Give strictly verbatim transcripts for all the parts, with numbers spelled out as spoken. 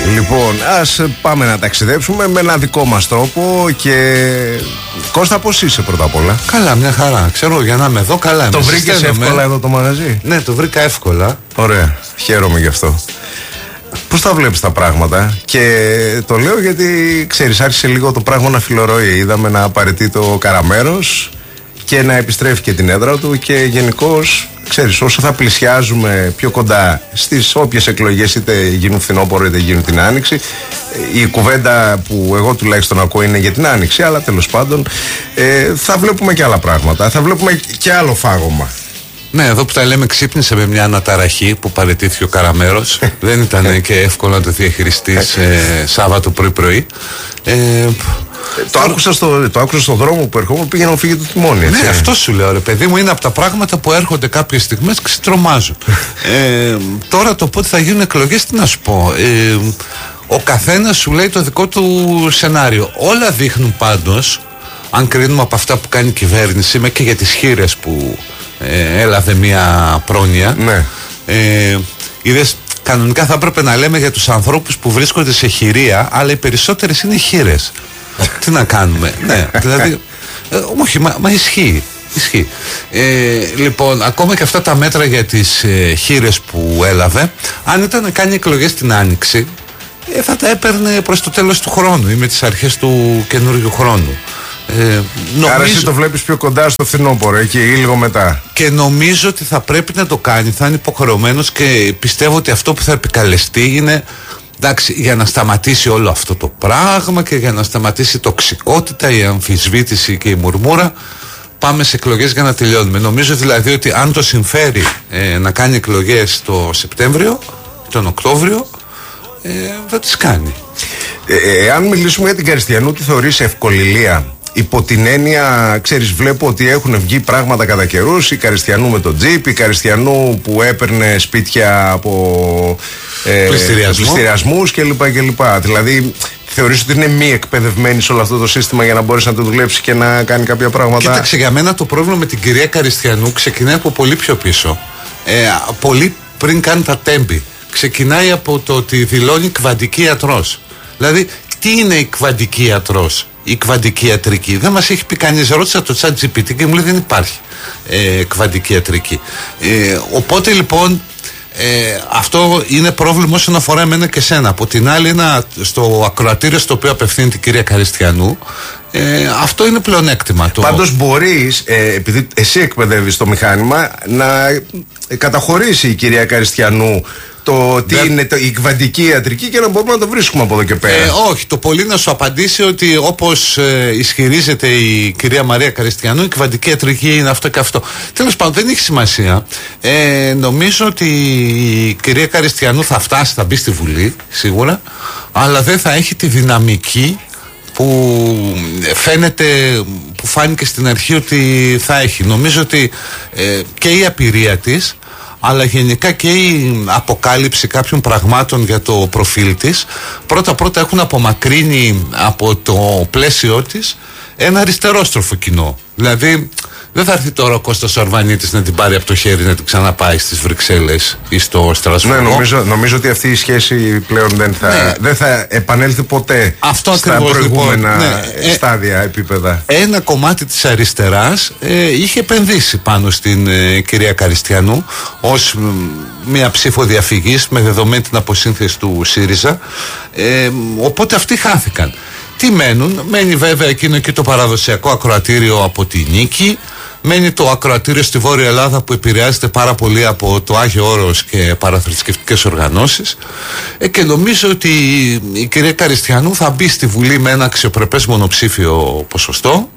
Λοιπόν, ας πάμε να ταξιδέψουμε με ένα δικό μας τρόπο. Και Κώστα, πώς είσαι πρώτα απ' όλα? Καλά, μια χαρά. Ξέρω, για να είμαι εδώ, καλά είμαι. Το βρήκες εύκολα εδώ το μαγαζί? Ναι, το βρήκα εύκολα. Ωραία, χαίρομαι γι' αυτό. Πώς τα βλέπεις τα πράγματα? Και το λέω γιατί, ξέρεις, άρχισε λίγο το πράγμα να φιλορροεί. Είδαμε να απαραίτει το Καραμέρος και να επιστρέφει και την έδρα του. Και γενικώς, ξέρεις, όσο θα πλησιάζουμε πιο κοντά στις όποιες εκλογές, είτε γίνουν φθινόπωρο είτε γίνουν την Άνοιξη, η κουβέντα που εγώ τουλάχιστον ακούω είναι για την Άνοιξη, αλλά τέλος πάντων ε, θα βλέπουμε και άλλα πράγματα. Θα βλέπουμε και άλλο φάγωμα. Ναι, εδώ που τα λέμε, ξύπνησε με μια αναταραχή που παραιτήθηκε ο Καραμέρος. Δεν ήταν και εύκολο να το διαχειριστείς ε, Σάββατο πρωί-πρωί. Ε, Το άκουσα, στο, το άκουσα στον δρόμο που ερχόμουν, πήγαινε να φύγει το τιμόνι. Έτσι. Ναι, αυτό σου λέω, ρε παιδί μου, είναι από τα πράγματα που έρχονται κάποιες στιγμές και ξετρομάζουν. ε, τώρα το πότε θα γίνουν εκλογές, τι να σου πω. Ε, ο καθένας σου λέει το δικό του σενάριο. Όλα δείχνουν πάντως, αν κρίνουμε από αυτά που κάνει η κυβέρνηση, με και για τις χήρες που ε, έλαβε μια πρόνοια. Ναι. Ε, είδες, κανονικά θα έπρεπε να λέμε για τους ανθρώπους που βρίσκονται σε χειρία, αλλά οι περισσότερες είναι χήρες. Τι να κάνουμε? Ναι, δηλαδή, ε, όχι, μα, μα ισχύει. Ισχύει. Ε, λοιπόν, ακόμα και αυτά τα μέτρα για τις ε, χήρες που έλαβε, αν ήταν να κάνει εκλογές την Άνοιξη, ε, θα τα έπαιρνε προς το τέλος του χρόνου ή με τις αρχές του καινούριου χρόνου. Ε, νομίζω... Άρα εσύ το βλέπεις πιο κοντά στο φθινόπωρο, εκεί ή λίγο μετά. Και νομίζω ότι θα πρέπει να το κάνει, θα είναι υποχρεωμένος, και πιστεύω ότι αυτό που θα επικαλεστεί είναι, εντάξει, για να σταματήσει όλο αυτό το πράγμα και για να σταματήσει η τοξικότητα, η αμφισβήτηση και η μουρμούρα, πάμε σε εκλογές για να τελειώνουμε. Νομίζω δηλαδή ότι αν το συμφέρει ε, να κάνει εκλογές το Σεπτέμβριο, τον Οκτώβριο, ε, θα τις κάνει. Ε, εάν μιλήσουμε για την Καριστιανού, τι θεωρείς ευκοληλία? Υπό την έννοια, ξέρεις, βλέπω ότι έχουν βγει πράγματα κατά καιρούς. Η Καριστιανού με τον τζιπ, η Καριστιανού που έπαιρνε σπίτια από ε, πληστηριασμούς κλπ. κλπ. Δηλαδή, θεωρείς ότι είναι μη εκπαιδευμένη σε όλο αυτό το σύστημα για να μπορέσει να το δουλέψει και να κάνει κάποια πράγματα? Κοίταξε, για μένα το πρόβλημα με την κυρία Καριστιανού ξεκινάει από πολύ πιο πίσω. Ε, πολύ πριν κάνει τα τέμπη. Ξεκινάει από το ότι δηλώνει κβαντική ιατρός. Δηλαδή, τι είναι η κβαντική ιατρός, η κβαντική ιατρική? Δεν μας έχει πει κανείς. Ρώτησα το ChatGPT και μου λέει δεν υπάρχει ε, κβαντική ιατρική. Ε, οπότε λοιπόν ε, αυτό είναι πρόβλημα όσον αφορά εμένα και σένα. Από την άλλη, ένα, στο ακροατήριο στο οποίο απευθύνεται η κυρία Καριστιανού, ε, αυτό είναι πλεονέκτημα. Το... Πάντως μπορείς, ε, επειδή εσύ εκπαιδεύεις το μηχάνημα, να καταχωρήσει η κυρία Καριστιανού το τι Δε... είναι το, η κβαντική ιατρική και να μπορούμε να το βρίσκουμε από εδώ και πέρα. Ε, όχι, το πολύ να σου απαντήσει ότι όπως ε, ισχυρίζεται η κυρία Μαρία Καριστιανού, η κβαντική ιατρική είναι αυτό και αυτό. Τέλος πάντων, δεν έχει σημασία. Ε, νομίζω ότι η κυρία Καριστιανού θα φτάσει, θα μπει στη Βουλή, σίγουρα, αλλά δεν θα έχει τη δυναμική που φαίνεται, που φάνηκε στην αρχή ότι θα έχει. Νομίζω ότι ε, και η απειρία της, αλλά γενικά και η αποκάλυψη κάποιων πραγμάτων για το προφίλ της, πρώτα πρώτα έχουν απομακρύνει από το πλαίσιο της ένα αριστερόστροφο κοινό. Δηλαδή δεν θα έρθει τώρα ο Κώστας ο Αρβανίτης να την πάρει από το χέρι να την ξαναπάει στις Βρυξέλλες ή στο Στρασβούργο. Ναι, νομίζω, νομίζω ότι αυτή η σχέση πλέον δεν θα, ναι. δεν θα επανέλθει ποτέ. Αυτό στα προηγούμενα λοιπόν, ναι, στάδια, επίπεδα. Ένα κομμάτι της αριστεράς ε, είχε επενδύσει πάνω στην ε, κυρία Καριστιανού ως μ, μια ψήφο διαφυγής με δεδομένη την αποσύνθεση του ΣΥΡΙΖΑ. Ε, οπότε αυτοί χάθηκαν. Τι μένουν? Μένει βέβαια εκείνο και το παραδοσιακό ακροατήριο από τη Νίκη. Μένει το ακροατήριο στη Βόρεια Ελλάδα που επηρεάζεται πάρα πολύ από το Άγιο Όρος και παραθρησκευτικές οργανώσεις. Ε, και νομίζω ότι η κυρία Καριστιανού θα μπει στη Βουλή με ένα αξιοπρεπές μονοψήφιο ποσοστό.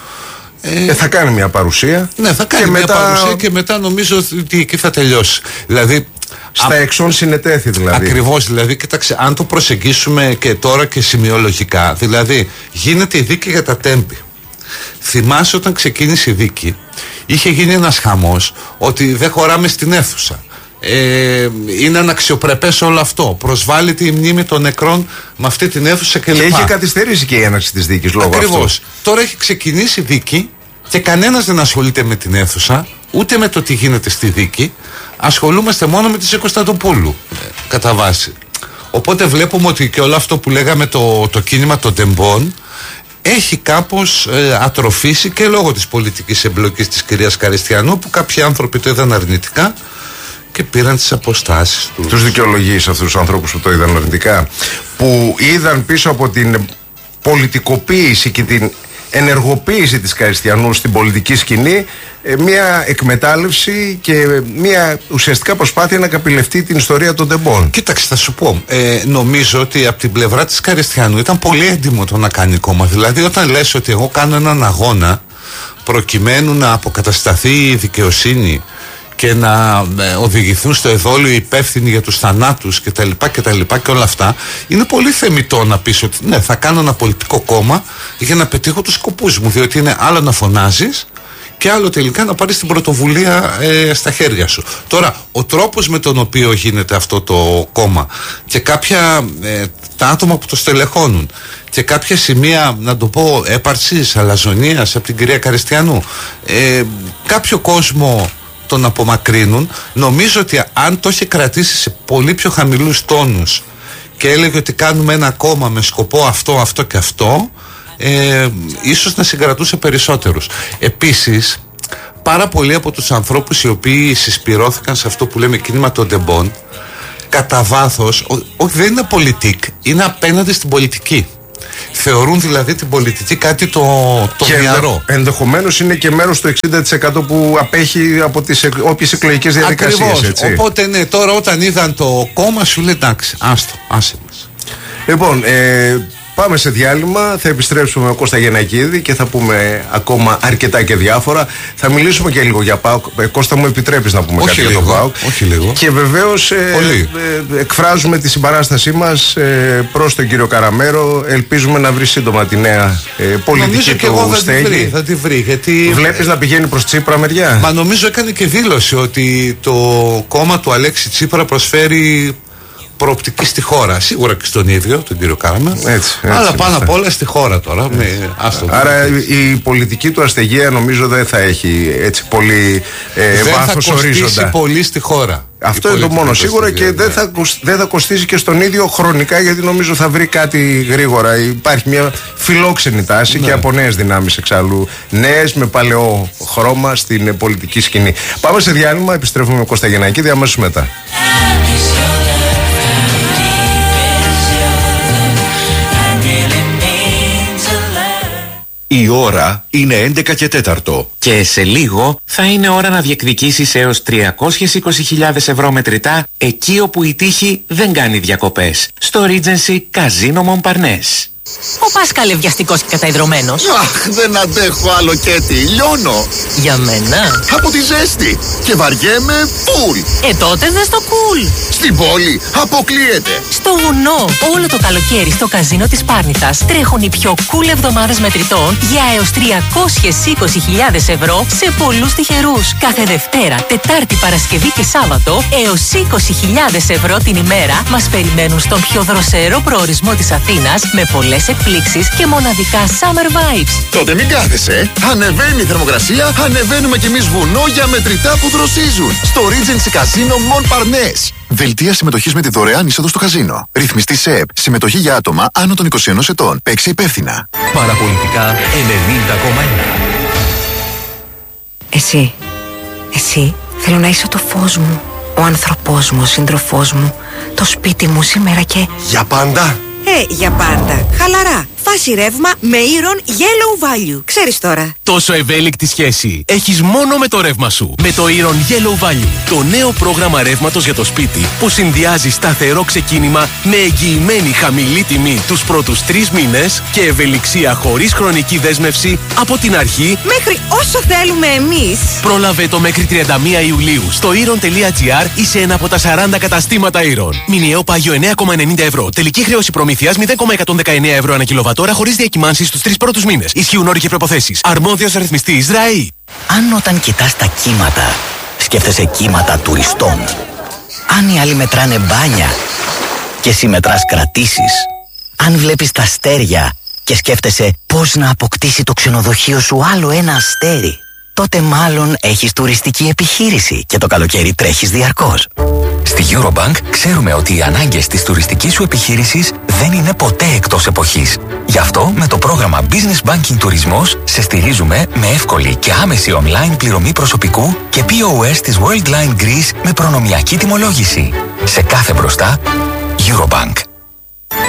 Ε, θα κάνει μια παρουσία. Ναι, θα κάνει και μια μετά... παρουσία και μετά νομίζω ότι εκεί θα τελειώσει. Δηλαδή, στα α... εξών συνετέθη δηλαδή. Ακριβώς, δηλαδή, κοίταξε, αν το προσεγγίσουμε και τώρα και σημειολογικά, δηλαδή γίνεται η δίκη για τα τέμπη. Θυμάσαι όταν ξεκίνησε η δίκη, είχε γίνει ένας χαμός ότι δεν χωράμε στην αίθουσα. Ε, είναι αναξιοπρεπές όλο αυτό. Προσβάλλεται η μνήμη των νεκρών με αυτή την αίθουσα κλπ. Και έχει καθυστερήσει και η έναρξη της δίκης λόγω αυτού. Ακριβώς. Τώρα έχει ξεκινήσει η δίκη και κανένας δεν ασχολείται με την αίθουσα, ούτε με το τι γίνεται στη δίκη. Ασχολούμαστε μόνο με τη Ζήκο Στρατοπούλου, ε, κατά βάση. Οπότε βλέπουμε ότι και όλο αυτό που λέγαμε το, το κίνημα των τεμπών έχει κάπως ε, ατροφήσει και λόγω της πολιτικής εμπλοκής της κυρίας Καριστιανού, που κάποιοι άνθρωποι το είδαν αρνητικά και πήραν τις αποστάσεις τους. Τους δικαιολογείς αυτούς τους ανθρώπους που το είδαν αρνητικά, που είδαν πίσω από την πολιτικοποίηση και την ενεργοποίηση της Καριστιανού στην πολιτική σκηνή μια εκμετάλλευση και μια ουσιαστικά προσπάθεια να καπηλευτεί την ιστορία των τεμπών. Κοίταξε, θα σου πω, ε, νομίζω ότι από την πλευρά της Καριστιανού ήταν πολύ έντιμο το να κάνει κόμμα. Δηλαδή όταν λες ότι εγώ κάνω έναν αγώνα προκειμένου να αποκατασταθεί η δικαιοσύνη και να ε, οδηγηθούν στο εδόλιο υπεύθυνοι για τους θανάτους και τα λοιπά και τα λοιπά και όλα αυτά, είναι πολύ θεμιτό να πεις ότι ναι, θα κάνω ένα πολιτικό κόμμα για να πετύχω τους σκοπούς μου, διότι είναι άλλο να φωνάζεις και άλλο τελικά να πάρεις την πρωτοβουλία ε, στα χέρια σου. Τώρα, ο τρόπος με τον οποίο γίνεται αυτό το κόμμα και κάποια ε, τα άτομα που το στελεχώνουν και κάποια σημεία, να το πω, έπαρσης, αλαζονίας από την κυρία Καριστιανού, ε, κάποιο κόσμο τον απομακρύνουν. Νομίζω ότι αν το είχε κρατήσει σε πολύ πιο χαμηλούς τόνους και έλεγε ότι κάνουμε ένα κόμμα με σκοπό αυτό, αυτό και αυτό, ε, ίσως να συγκρατούσε περισσότερους. Επίσης, πάρα πολλοί από τους ανθρώπους οι οποίοι συσπυρώθηκαν σε αυτό που λέμε κίνημα των τεμπών, κατά βάθος, όχι, δεν είναι πολιτικ, είναι απέναντι στην πολιτική. Θεωρούν δηλαδή την πολιτική κάτι το, το μυαρό. Ενδεχομένως είναι και μέρος του εξήντα τοις εκατό που απέχει από τις όποιες εκλογικές διαδικασίες. Ακριβώς. Έτσι. Οπότε ναι, τώρα όταν είδαν το κόμμα σου λέει εντάξει, άστο, άσε μας. Λοιπόν, ε, πάμε σε διάλειμμα, θα επιστρέψουμε με Κώστα Γεννακίδη και θα πούμε ακόμα αρκετά και διάφορα. Θα μιλήσουμε και λίγο για ΠΑΟΚ. Ε, Κώστα, μου επιτρέπεις να πούμε όχι κάτι λίγο, για τον ΠΑΟΚ. Όχι λίγο. Και βεβαίως ε, ε, εκφράζουμε τη συμπαράστασή μας ε, προς τον κύριο Καραμέρο. Ελπίζουμε να βρει σύντομα τη νέα ε, πολιτική του στέγη. Θα τη βρει, γιατί... Βλέπεις να πηγαίνει προς Τσίπρα μεριά. Μα νομίζω έκανε και δήλωση ότι το κόμμα του Αλέξη Τσίπρα προσφέρει προοπτική στη χώρα. Σίγουρα και στον ίδιο, τον κύριο Κάραμα. Αλλά πάνω απ' όλα στη χώρα τώρα. Με, άστο, άρα η πολιτική του αστεγία νομίζω δεν θα έχει έτσι πολύ ε, βάθος ορίζοντα. Δεν θα κοστίσει πολύ στη χώρα. Αυτό είναι το μόνο σίγουρο και δεν θα, δεν θα κοστίσει και στον ίδιο χρονικά, γιατί νομίζω θα βρει κάτι γρήγορα. Υπάρχει μια φιλόξενη τάση ναι. και από νέες δυνάμεις εξάλλου. Νέες με παλαιό χρώμα στην πολιτική σκηνή. Πάμε σε διάλειμμα, επιστρέφουμε με Κώστα Γεννακίδη αμέσως μετά. Η ώρα είναι έντεκα και τέταρτο. Και σε λίγο θα είναι ώρα να διεκδικήσεις έως τριακόσιες είκοσι χιλιάδες ευρώ μετρητά εκεί όπου η τύχη δεν κάνει διακοπές. Στο Regency Casino Montparnasse. Ο Πάσκαλε βιαστικός και καταϊδρωμένος. Αχ, δεν αντέχω άλλο Κέτι, λιώνω. Για μένα. Από τη ζέστη. Και βαριέμαι φουλ. Ε, τότε δες το cool. Στην πόλη αποκλείεται. Στο βουνό. Όλο το καλοκαίρι στο καζίνο της Πάρνηθας τρέχουν οι πιο cool εβδομάδες μετρητών για έως τριακόσιες είκοσι χιλιάδες ευρώ σε πολλούς τυχερούς. Κάθε Δευτέρα, Τετάρτη, Παρασκευή και Σάββατο έως είκοσι χιλιάδες ευρώ την ημέρα μας περιμένουν στον πιο δροσερό προορισμό της Αθήνας με πολλές εκπλήξεις και μοναδικά summer vibes. Τότε μην κάθεσαι. Ανεβαίνει η θερμοκρασία, ανεβαίνουμε κι εμείς βουνό για μετρητά που δροσίζουν. Στο Regency Casino Montparnasse. Δελτία συμμετοχής με τη δωρεάν είσοδο στο καζίνο. Ρυθμιστή ΣΕΕΠ. Συμμετοχή για άτομα άνω των είκοσι ενός ετών. Παίξε υπεύθυνα. Παραπολιτικά ενενήντα κόμμα ένα. Εσύ, εσύ θέλω να είσαι το φως μου, ο άνθρωπός μου, ο σύντροφός μου, το σπίτι μου σήμερα και... Για πάντα. Ε, για πάντα. Χαλαρά. Φάση ρεύμα με Iron Yellow Value. Ξέρεις τώρα. Τόσο ευέλικτη σχέση έχεις μόνο με το ρεύμα σου. Με το Iron Yellow Value. Το νέο πρόγραμμα ρεύματος για το σπίτι που συνδυάζει σταθερό ξεκίνημα με εγγυημένη χαμηλή τιμή τους πρώτους τρεις μήνες και ευελιξία χωρίς χρονική δέσμευση από την αρχή μέχρι όσο θέλουμε εμείς. Πρόλαβε το μέχρι τριάντα μία Ιουλίου στο iron.gr ή σε ένα από τα σαράντα καταστήματα Iron. Μηνιαίο πάγιο εννέα κόμμα ενενήντα ευρώ. Τελική χρέωση προμηθείας μηδέν κόμμα εκατόν δεκαεννέα ευρώ ανά κιλοβατόρα χωρίς διακυμάνσεις στους τρεις πρώτους μήνες. Ισχύουν όροι και προϋποθέσεις. Αρμόδιος αριθμιστής ΡΑΗ. Αν όταν κοιτάς τα κύματα, σκέφτεσαι κύματα τουριστών. Αν οι άλλοι μετράνε μπάνια και εσύ μετράς κρατήσεις. Αν βλέπεις τα αστέρια και σκέφτεσαι πώς να αποκτήσει το ξενοδοχείο σου άλλο ένα αστέρι, τότε μάλλον έχεις τουριστική επιχείρηση και το καλοκαίρι τρέχεις διαρκώς. Στη Eurobank ξέρουμε ότι οι ανάγκες της τουριστικής σου επιχείρησης δεν είναι ποτέ εκτός εποχής. Γι' αυτό με το πρόγραμμα Business Banking Τουρισμός σε στηρίζουμε με εύκολη και άμεση online πληρωμή προσωπικού και πι ο ες της Worldline Greece με προνομιακή τιμολόγηση. Σε κάθε μπροστά, Eurobank.